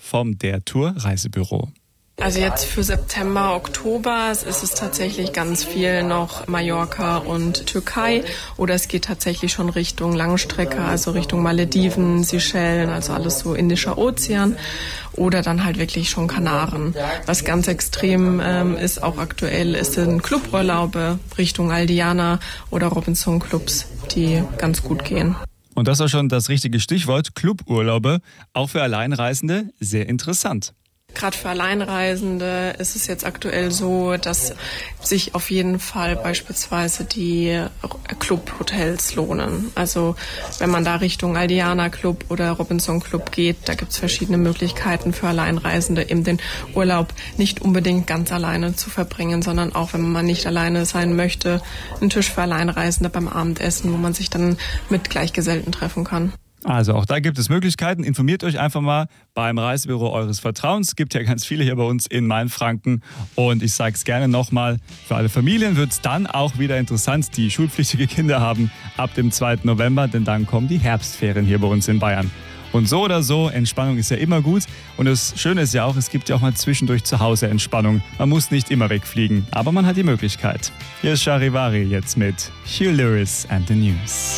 vom Der Tour Reisebüro. Also jetzt für September, Oktober ist es tatsächlich ganz viel noch Mallorca und Türkei oder es geht tatsächlich schon Richtung Langstrecke, also Richtung Malediven, Seychellen, also alles so Indischer Ozean oder dann halt wirklich schon Kanaren. Was ganz extrem ist, auch aktuell, sind Cluburlaube Richtung Aldiana oder Robinson Clubs, die ganz gut gehen. Und das war schon das richtige Stichwort, Cluburlaube, auch für Alleinreisende sehr interessant. Gerade für Alleinreisende ist es jetzt aktuell so, dass sich auf jeden Fall beispielsweise die Clubhotels lohnen. Also wenn man da Richtung Aldiana Club oder Robinson Club geht, da gibt es verschiedene Möglichkeiten für Alleinreisende, eben den Urlaub nicht unbedingt ganz alleine zu verbringen, sondern auch, wenn man nicht alleine sein möchte, einen Tisch für Alleinreisende beim Abendessen, wo man sich dann mit Gleichgesinnten treffen kann. Also auch da gibt es Möglichkeiten. Informiert euch einfach mal beim Reisebüro eures Vertrauens. Es gibt ja ganz viele hier bei uns in Mainfranken. Und ich sage es gerne nochmal, für alle Familien wird es dann auch wieder interessant, die schulpflichtige Kinder haben ab dem 2. November, denn dann kommen die Herbstferien hier bei uns in Bayern. Und so oder so, Entspannung ist ja immer gut. Und das Schöne ist ja auch, es gibt ja auch mal zwischendurch zu Hause Entspannung. Man muss nicht immer wegfliegen, aber man hat die Möglichkeit. Hier ist Charivari jetzt mit Hugh Lewis and the News.